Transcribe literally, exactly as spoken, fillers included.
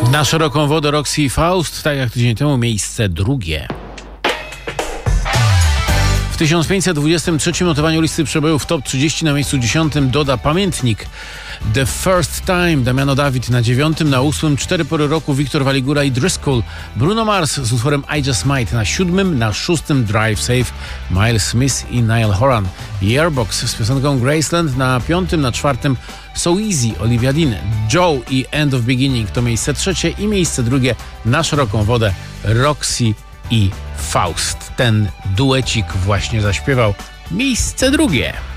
Na szeroką wodę Roxy i Faust, tak jak tydzień temu, miejsce drugie. W tysiąc pięćset dwudziestym trzecim notowaniu listy przebojów top trzydzieści na miejscu dziesiątym doda pamiętnik The First Time Damiano David, na dziewiątym, na ósmym Cztery pory roku Wiktor Waligura i Driscoll, Bruno Mars z utworem I Just Might, na siódmym, na szóstym Drive Safe Miles Smith i Niall Horan, Yearbox z piosenką Graceland, na piątym, na czwartym So Easy Olivia Dean, Joe i End of Beginning to miejsce trzecie i miejsce drugie na szeroką wodę Roxy i Faust. Ten duecik właśnie zaśpiewał miejsce drugie.